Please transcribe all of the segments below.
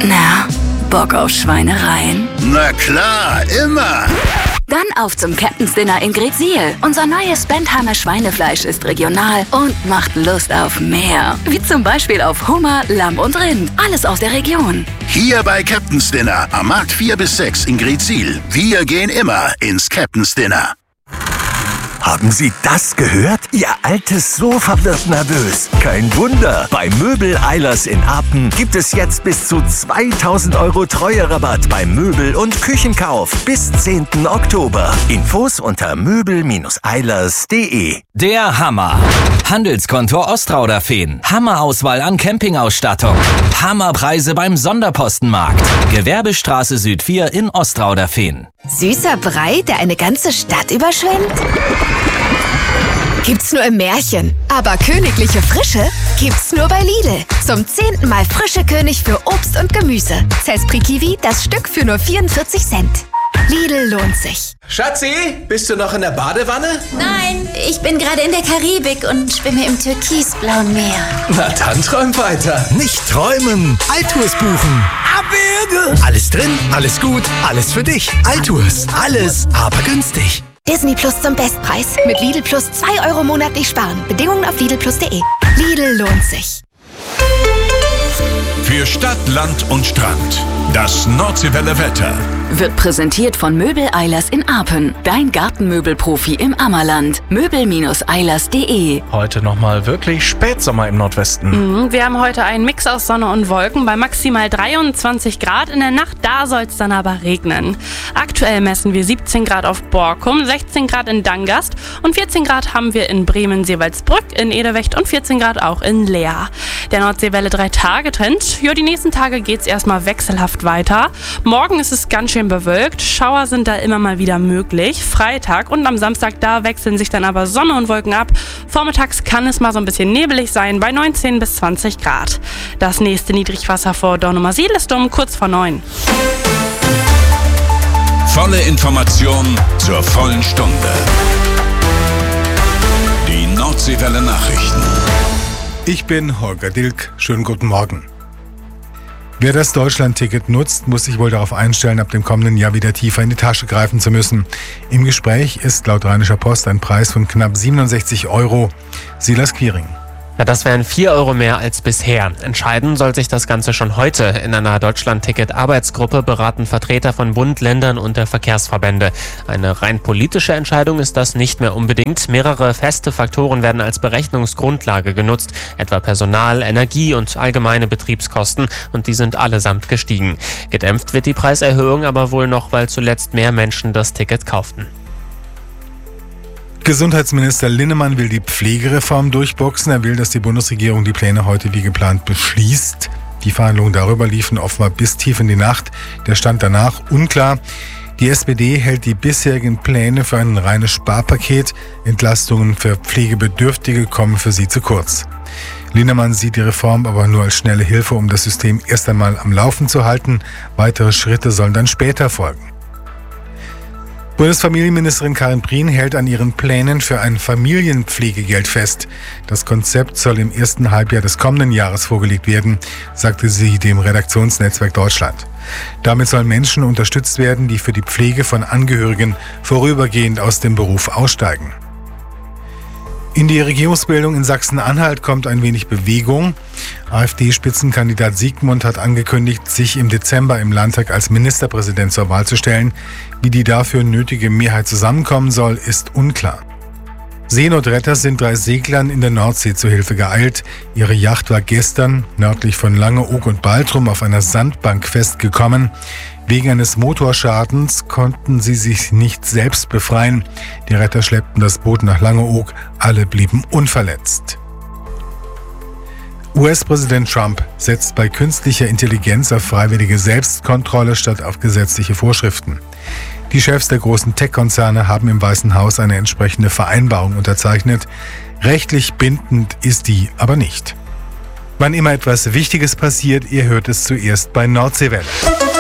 Na, Bock auf Schweinereien? Na klar, immer. Dann auf zum Captain's Dinner in Greetsiel. Unser neues Bentheimer Schweinefleisch ist regional und macht Lust auf mehr. Wie zum Beispiel auf Hummer, Lamm und Rind. Alles aus der Region. Hier bei Captain's Dinner am Markt 4 bis 6 in Greetsiel. Wir gehen immer ins Captain's Dinner. Haben Sie das gehört? Ihr altes Sofa wird nervös. Kein Wunder. Bei Möbel Eilers in Apen gibt es jetzt bis zu 2.000 € Treuerabatt beim Möbel- und Küchenkauf bis 10. Oktober. Infos unter möbel-eilers.de. Der Hammer. Handelskonto Ostrauderfehn. Hammerauswahl an Campingausstattung. Hammerpreise beim Sonderpostenmarkt. Gewerbestraße Süd 4 in Ostrauderfehn. Süßer Brei, der eine ganze Stadt überschwemmt? Gibt's nur im Märchen. Aber königliche Frische gibt's nur bei Lidl. Zum 10. Mal frische König für Obst und Gemüse. Zespri Kiwi, das Stück für nur 44 Cent. Lidl lohnt sich. Schatzi, bist du noch in der Badewanne? Nein, ich bin gerade in der Karibik und schwimme im türkisblauen Meer. Na dann träum weiter. Nicht träumen, Altours buchen. Abwürge. Alles drin, alles gut, alles für dich. Altours, alles, aber günstig. Disney Plus zum Bestpreis. Mit Lidl Plus 2 € monatlich sparen. Bedingungen auf lidlplus.de. Lidl lohnt sich. Für Stadt, Land und Strand. Das Nordseewelle Wetter. Wird präsentiert von Möbel Eilers in Apen. Dein Gartenmöbelprofi im Ammerland. Möbel-Eilers.de. Heute nochmal wirklich Spätsommer im Nordwesten. Wir haben heute einen Mix aus Sonne und Wolken bei maximal 23 Grad. In der Nacht, da soll es dann aber regnen. Aktuell messen wir 17 Grad auf Borkum, 16 Grad in Dangast und 14 Grad haben wir in Bremen-Seewaldsbrück, in Edewecht und 14 Grad auch in Leer. Der Nordseewelle 3-Tage-Trend. Ja, die nächsten Tage geht's erstmal wechselhaft weiter. Morgen ist es ganz schön bewölkt. Schauer sind da immer mal wieder möglich. Freitag und am Samstag, da wechseln sich dann aber Sonne und Wolken ab. Vormittags kann es mal so ein bisschen nebelig sein bei 19 bis 20 Grad. Das nächste Niedrigwasser vor Dornumersiel ist um kurz vor 9. Volle Information zur vollen Stunde. Die Nordseewelle Nachrichten. Ich bin Holger Dilk. Schönen guten Morgen. Wer das Deutschland-Ticket nutzt, muss sich wohl darauf einstellen, ab dem kommenden Jahr wieder tiefer in die Tasche greifen zu müssen. Im Gespräch ist laut Rheinischer Post ein Preis von knapp 67 €. Silas Quiring. Ja, das wären 4 € mehr als bisher. Entscheiden soll sich das Ganze schon heute. In einer Deutschland-Ticket-Arbeitsgruppe beraten Vertreter von Bund, Ländern und der Verkehrsverbände. Eine rein politische Entscheidung ist das nicht mehr unbedingt. Mehrere feste Faktoren werden als Berechnungsgrundlage genutzt, etwa Personal, Energie und allgemeine Betriebskosten. Und die sind allesamt gestiegen. Gedämpft wird die Preiserhöhung aber wohl noch, weil zuletzt mehr Menschen das Ticket kauften. Gesundheitsminister Linnemann will die Pflegereform durchboxen. Er will, dass die Bundesregierung die Pläne heute wie geplant beschließt. Die Verhandlungen darüber liefen offenbar bis tief in die Nacht. Der Stand danach unklar. Die SPD hält die bisherigen Pläne für ein reines Sparpaket. Entlastungen für Pflegebedürftige kommen für sie zu kurz. Linnemann sieht die Reform aber nur als schnelle Hilfe, um das System erst einmal am Laufen zu halten. Weitere Schritte sollen dann später folgen. Bundesfamilienministerin Karin Prien hält an ihren Plänen für ein Familienpflegegeld fest. Das Konzept soll im ersten Halbjahr des kommenden Jahres vorgelegt werden, sagte sie dem Redaktionsnetzwerk Deutschland. Damit sollen Menschen unterstützt werden, die für die Pflege von Angehörigen vorübergehend aus dem Beruf aussteigen. In die Regierungsbildung in Sachsen-Anhalt kommt ein wenig Bewegung. AfD-Spitzenkandidat Siegmund hat angekündigt, sich im Dezember im Landtag als Ministerpräsident zur Wahl zu stellen. Wie die dafür nötige Mehrheit zusammenkommen soll, ist unklar. Seenotretter sind 3 Seglern in der Nordsee zu Hilfe geeilt. Ihre Yacht war gestern nördlich von Langeoog und Baltrum auf einer Sandbank festgekommen. Wegen eines Motorschadens konnten sie sich nicht selbst befreien. Die Retter schleppten das Boot nach Langeoog. Alle blieben unverletzt. US-Präsident Trump setzt bei künstlicher Intelligenz auf freiwillige Selbstkontrolle statt auf gesetzliche Vorschriften. Die Chefs der großen Tech-Konzerne haben im Weißen Haus eine entsprechende Vereinbarung unterzeichnet. Rechtlich bindend ist die aber nicht. Wann immer etwas Wichtiges passiert, ihr hört es zuerst bei Nordseewelle. Die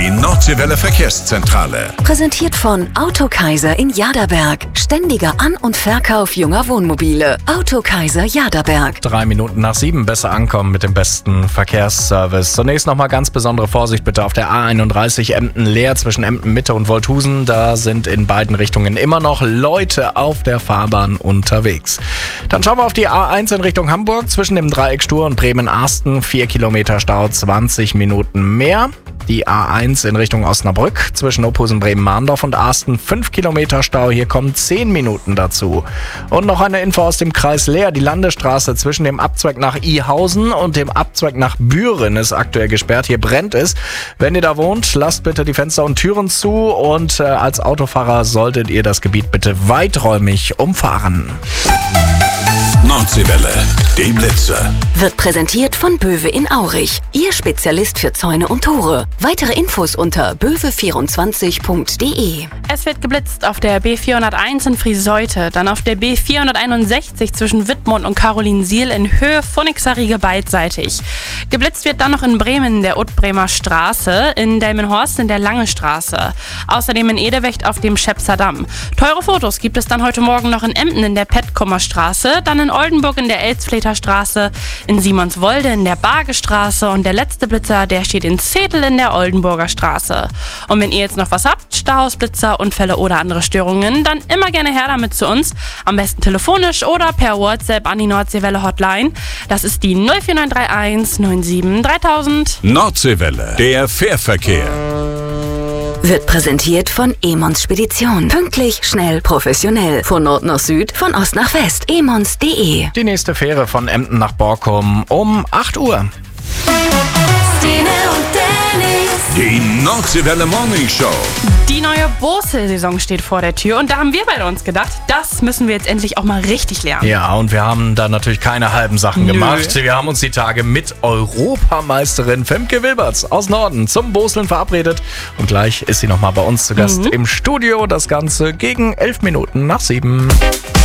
Die Nordseewelle Verkehrszentrale. Präsentiert von Autokaiser in Jaderberg. Ständiger An- und Verkauf junger Wohnmobile. Autokaiser Jaderberg. 3 Minuten nach 7 besser ankommen mit dem besten Verkehrsservice. Zunächst nochmal ganz besondere Vorsicht bitte auf der A31 Emden-Leer zwischen Emden-Mitte und Wolthusen. Da sind in beiden Richtungen immer noch Leute auf der Fahrbahn unterwegs. Dann schauen wir auf die A1 in Richtung Hamburg zwischen dem Dreieck Stur und Bremen-Arsten. 4 Kilometer Stau, 20 Minuten mehr. Die A1 in Richtung Osnabrück zwischen Ophusen, Bremen-Mahndorf und Arsten. 5 Kilometer Stau, hier kommen 10 Minuten dazu. Und noch eine Info aus dem Kreis Leer. Die Landesstraße zwischen dem Abzweig nach Ihausen und dem Abzweig nach Büren ist aktuell gesperrt. Hier brennt es. Wenn ihr da wohnt, lasst bitte die Fenster und Türen zu und als Autofahrer solltet ihr das Gebiet bitte weiträumig umfahren. Nordseewelle, die Blitzer. Wird präsentiert von Böwe in Aurich. Ihr Spezialist für Zäune und Tore. Weitere Infos unter böwe24.de. Es wird geblitzt auf der B401 in Frieseute, dann auf der B461 zwischen Wittmund und Carolinsiel in Höhe von Ixarige beidseitig. Geblitzt wird dann noch in Bremen in der Utbremer Straße, in Delmenhorst in der Lange Straße. Außerdem in Edewecht auf dem Schäpser Damm. Teure Fotos gibt es dann heute Morgen noch in Emden in der Petkummer Straße, dann in Oldenburg in der Elsfleter Straße, in Simonswolde in der Bargestraße und der letzte Blitzer, der steht in Zetel in der Oldenburger Straße. Und wenn ihr jetzt noch was habt, Staus, Blitzer, Unfälle oder andere Störungen, dann immer gerne her damit zu uns. Am besten telefonisch oder per WhatsApp an die Nordseewelle Hotline. Das ist die 04931 97 3000. Nordseewelle, der Fährverkehr. Wird präsentiert von Emons Spedition. Pünktlich, schnell, professionell. Von Nord nach Süd, von Ost nach West. emons.de. Die nächste Fähre von Emden nach Borkum um 8 Uhr. Die Nordseewelle Morning Show. Die neue Bosel-Saison steht vor der Tür und da haben wir bei uns gedacht, das müssen wir jetzt endlich auch mal richtig lernen. Ja, und wir haben da natürlich keine halben Sachen gemacht. Wir haben uns die Tage mit Europameisterin Femke Wilberts aus Norden zum Boseln verabredet. Und gleich ist sie nochmal bei uns zu Gast im Studio. Das Ganze gegen 11 Minuten nach 7.